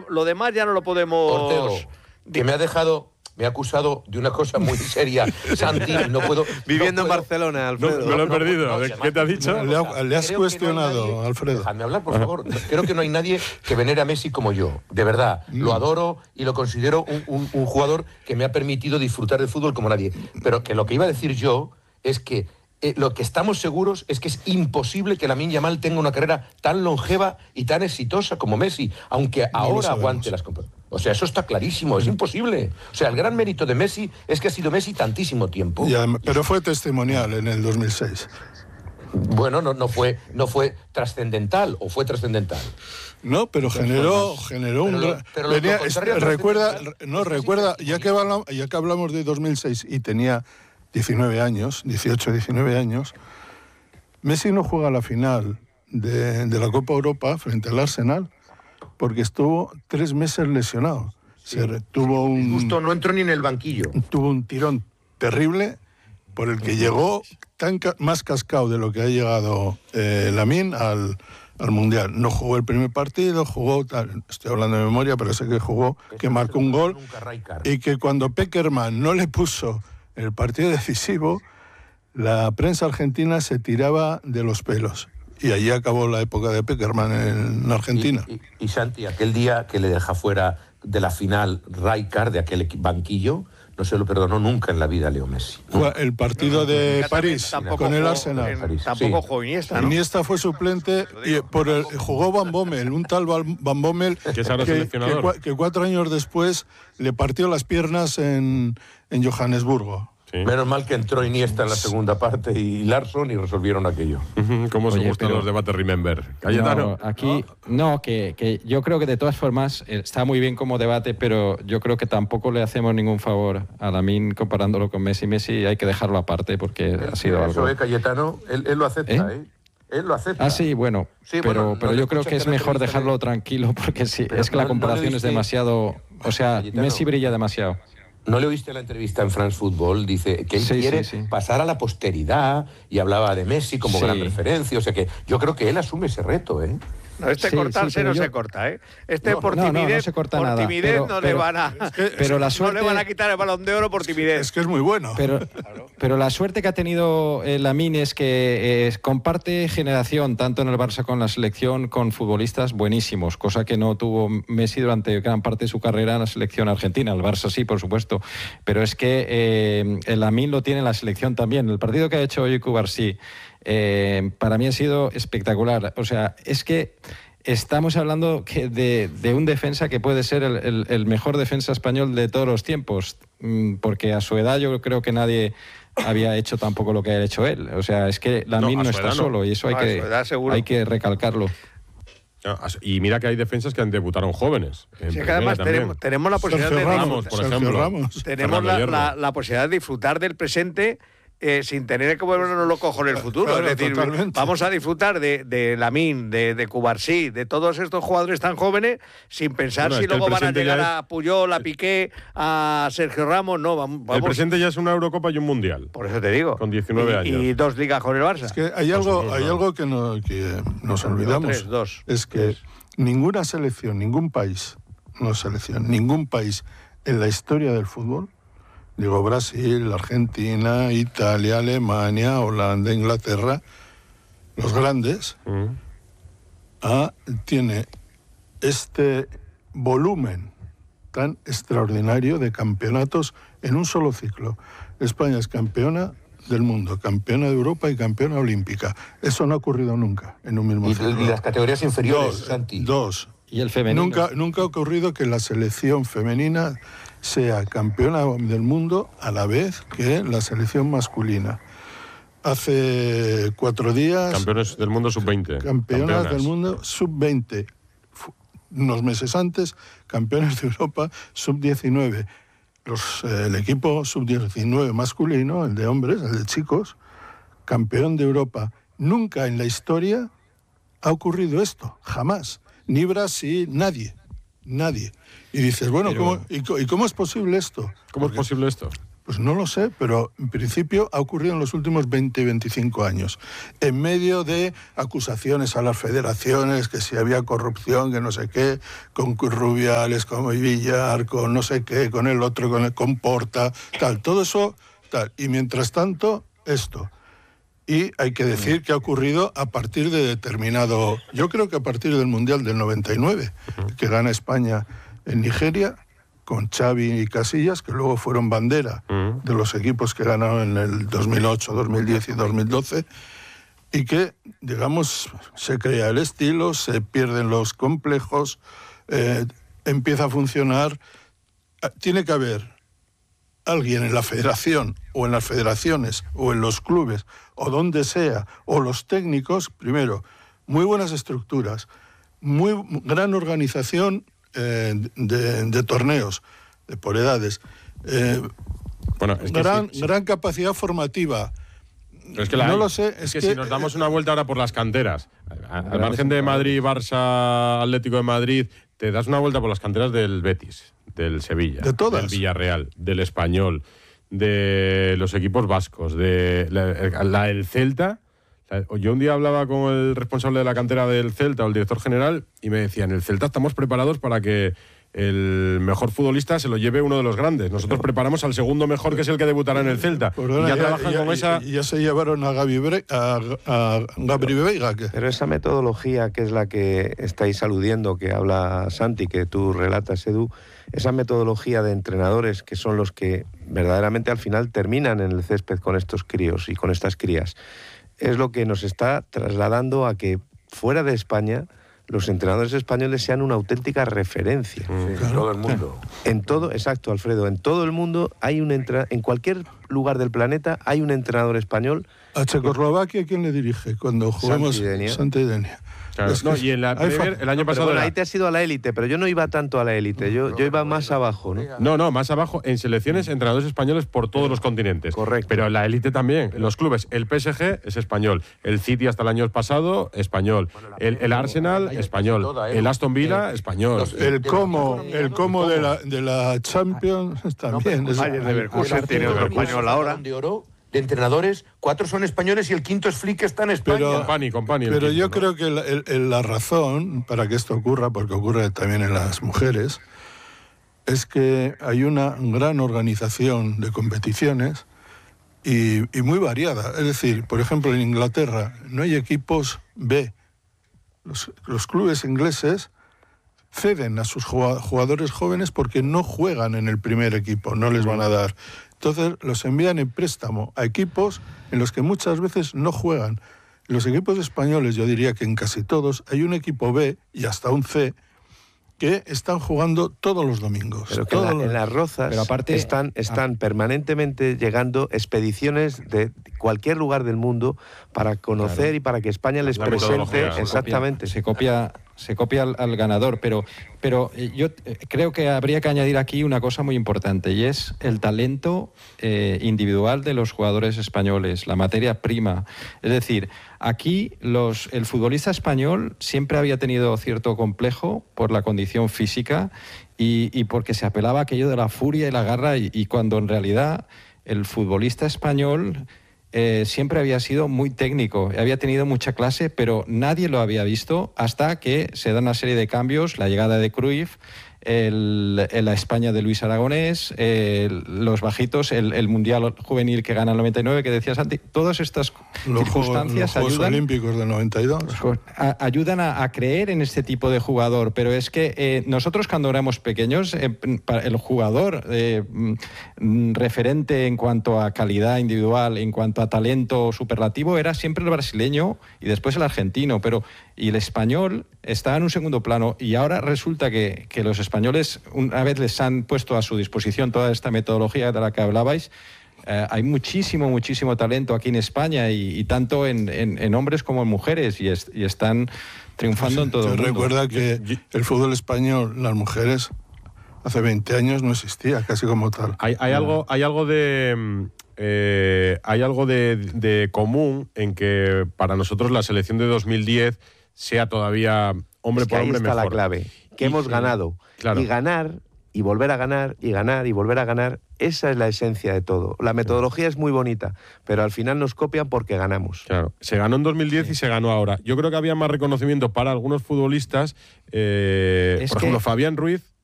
lo demás ya no lo podemos... Ortego, que me ha acusado de una cosa muy seria, Santi, no puedo... Viviendo en Barcelona, Alfredo. Me lo he perdido. ¿Qué te ha dicho? Le has cuestionado, Alfredo. Déjame hablar, por favor. Creo que no hay nadie que venere a Messi como yo. De verdad, lo adoro y lo considero un jugador que me ha permitido disfrutar del fútbol como nadie. Pero que lo que iba a decir yo es que lo que estamos seguros es que es imposible que Lamine Yamal tenga una carrera tan longeva y tan exitosa como Messi, aunque ahora aguante las competiciones. O sea, eso está clarísimo, es imposible. O sea, el gran mérito de Messi es que ha sido Messi tantísimo tiempo. Ya, pero fue testimonial en el 2006. Bueno, no fue trascendental, o fue trascendental. No, pero generó un gran... Recuerda, ya que hablamos de 2006 y tenía 18, 19 años, Messi no juega la final de la Copa Europa frente al Arsenal porque estuvo 3 meses lesionado. Sí. Justo no entró ni en el banquillo. Tuvo un tirón terrible por el que llegó más cascado de lo que ha llegado Lamine al Mundial. No jugó el primer partido, estoy hablando de memoria, pero sé que jugó, que marcó un gol, y que cuando Pekerman no le puso el partido decisivo, la prensa argentina se tiraba de los pelos. Y allí acabó la época de Pekerman en Argentina. Y Santi, aquel día que le deja fuera de la final Rijkaard, de aquel banquillo, no se lo perdonó nunca en la vida a Leo Messi. El partido de París con el Arsenal. Tampoco jugó Iniesta, ¿no? Iniesta fue suplente y jugó Van Bommel, un tal Van Bommel que 4 años después le partió las piernas en Johannesburgo. Sí. Menos mal que entró Iniesta en la segunda parte y Larsson y resolvieron aquello. ¿Cómo se gustan los debates, Remember? Cayetano. Que yo creo que de todas formas está muy bien como debate, pero yo creo que tampoco le hacemos ningún favor a Lamine comparándolo con Messi. Messi hay que dejarlo aparte porque ha sido algo... Cayetano, él lo acepta, ¿eh? Él lo acepta. Ah, sí, bueno. Sí, pero yo creo que es mejor dejarlo tranquilo porque sí, es que la comparación es demasiado... O sea, Cayetano, Messi brilla demasiado. ¿No le oíste la entrevista en France Football? Dice que él quiere pasar a la posteridad y hablaba de Messi como gran referencia. O sea que yo creo que él asume ese reto, ¿eh? No, cortarse no se corta, ¿eh? Por timidez, no se corta por nada. Timidez no le van a... la suerte, no le van a quitar el Balón de Oro por timidez. Es que es muy bueno. Pero la suerte que ha tenido Lamine es que comparte generación, tanto en el Barça como en la selección, con futbolistas buenísimos, cosa que no tuvo Messi durante gran parte de su carrera en la selección argentina. El Barça sí, por supuesto. Pero es que Lamine lo tiene en la selección también. El partido que ha hecho hoy Cubarsí, para mí ha sido espectacular. O sea, es que estamos hablando de un defensa que puede ser el mejor defensa español de todos los tiempos, porque a su edad yo creo que nadie había hecho tampoco lo que ha hecho él. O sea, es que Lamine no está solo y eso hay que recalcarlo. Y mira que hay defensas que debutaron jóvenes. Sí, que además tenemos la posibilidad de tenemos la posibilidad de disfrutar del presente sin tener que volvernos locos con el futuro. Claro, es decir, totalmente. vamos a disfrutar de Lamine, de Cubarsí, de todos estos jugadores tan jóvenes, sin pensar si luego van a llegar a Puyol, a Piqué, a Sergio Ramos. No, vamos. El presente ya es una Eurocopa y un Mundial. Por eso te digo. Con 19 años. Y 2 ligas con el Barça. Es que hay algo que nos olvidamos. Dos. Es que ninguna selección, ningún país en la historia del fútbol, digo Brasil, Argentina, Italia, Alemania, Holanda, Inglaterra, los grandes, tiene este volumen tan extraordinario de campeonatos en un solo ciclo. España es campeona del mundo, campeona de Europa y campeona olímpica. Eso no ha ocurrido nunca en un mismo ciclo. ¿Y las categorías inferiores, Santi? Dos. ¿Y el femenino? Nunca ha ocurrido que la selección femenina sea campeona del mundo a la vez que la selección masculina. Hace 4 días... Campeones del mundo sub-20. Campeonas del mundo sub-20. Unos meses antes, campeones de Europa sub-19. El equipo sub-19 masculino, el de hombres, el de chicos, campeón de Europa. Nunca en la historia ha ocurrido esto, jamás. Ni Brasil, nadie. Y dices, bueno, ¿cómo es posible esto? ¿Cómo es posible esto? Pues no lo sé, pero en principio ha ocurrido en los últimos 20, 25 años. En medio de acusaciones a las federaciones, que si había corrupción, que no sé qué, con Rubiales, con Villar, con no sé qué, con el otro, con Porta, tal, todo eso, tal. Y mientras tanto, esto. Y hay que decir que ha ocurrido a partir de determinado... Yo creo que a partir del Mundial del 99, que gana España en Nigeria, con Xavi y Casillas, que luego fueron bandera de los equipos que ganaron en el 2008, 2010 y 2012, y que, digamos, se crea el estilo, se pierden los complejos, empieza a funcionar. Tiene que haber alguien en la federación, o en las federaciones, o en los clubes, o donde sea, o los técnicos, primero, muy buenas estructuras, muy gran organización de torneos, por edades, bueno, es que gran capacidad formativa. Pero es que no lo sé. Es que si nos damos una vuelta ahora por las canteras, al margen de Madrid, Barça, Atlético de Madrid, te das una vuelta por las canteras del Betis, del Sevilla, de todas, del Villarreal, del Español, de los equipos vascos, de la del Celta. Yo un día hablaba con el responsable de la cantera del Celta, o el director general, y me decía, en el Celta estamos preparados para que el mejor futbolista se lo lleve uno de los grandes. Nosotros preparamos al segundo mejor, que es el que debutará en el Celta. Perdona, y ya trabajan con esa... Ya se llevaron a Gabri Veiga. Pero esa metodología, que es la que estáis aludiendo, que habla Santi, que tú relatas, Edu, esa metodología de entrenadores que son los que verdaderamente al final terminan en el césped con estos críos y con estas crías, es lo que nos está trasladando a que fuera de España los entrenadores españoles sean una auténtica referencia. En todo el mundo. En todo, exacto, Alfredo, en todo el mundo hay en cualquier lugar del planeta hay un entrenador español. ¿A Checoslovaquia quién le dirige cuando jugamos? Santidenia. Claro, y en la Premier, el año pasado... Bueno, ahí te has ido a la élite, pero yo no iba tanto a la élite, yo iba más abajo, ¿no? No, más abajo, en selecciones, entrenadores españoles por todos los continentes. Correcto. Pero en la élite también, los clubes, el PSG es español, el City hasta el año pasado, español, el Arsenal, español, el Aston Villa, español. El Como de la Champions también. El Bayern Leverkusen tiene otro español ahora. De entrenadores, 4 son españoles y el quinto es Flick, que está en España. Pero yo creo que la razón para que esto ocurra, porque ocurre también en las mujeres, es que hay una gran organización de competiciones y muy variada. Es decir, por ejemplo, en Inglaterra no hay equipos B. Los clubes ingleses ceden a sus jugadores jóvenes porque no juegan en el primer equipo, no les van a dar. Entonces los envían en préstamo a equipos en los que muchas veces no juegan. En los equipos españoles, yo diría que en casi todos, hay un equipo B y hasta un C que están jugando todos los domingos. Pero que en las Rozas están permanentemente llegando expediciones de cualquier lugar del mundo para conocer y para que España les presente exactamente. Se copia al ganador, pero yo creo que habría que añadir aquí una cosa muy importante, y es el talento individual de los jugadores españoles, la materia prima. Es decir, aquí el futbolista español siempre había tenido cierto complejo por la condición física y porque se apelaba a aquello de la furia y la garra, y cuando en realidad el futbolista español siempre había sido muy técnico, había tenido mucha clase, pero nadie lo había visto hasta que se da una serie de cambios, la llegada de Cruyff, la España de Luis Aragonés, los bajitos, el Mundial Juvenil que gana el 99, que decías antes, todas estas circunstancias los Juegos Olímpicos del 92. Ayudan a creer en este tipo de jugador, pero es que nosotros cuando éramos pequeños, el jugador referente en cuanto a calidad individual, en cuanto a talento superlativo, era siempre el brasileño y después el argentino, y el español estaba en un segundo plano, y ahora resulta que los españoles, una vez les han puesto a su disposición toda esta metodología de la que hablabais, hay muchísimo talento aquí en España, y tanto en hombres como en mujeres, y están triunfando en todo el mundo. Recuerda que el fútbol español, las mujeres, hace 20 años no existía, casi como tal. Hay algo de común en que para nosotros la selección de 2010 sea todavía hombre por hombre mejor. Ahí está la clave, que hemos ganado. Claro. Y ganar y volver a ganar y ganar y volver a ganar. Esa es la esencia de todo. La metodología es muy bonita, pero al final nos copian porque ganamos. Claro, se ganó en 2010 y se ganó ahora. Yo creo que había más reconocimiento para algunos futbolistas. Por ejemplo, Fabián Ruiz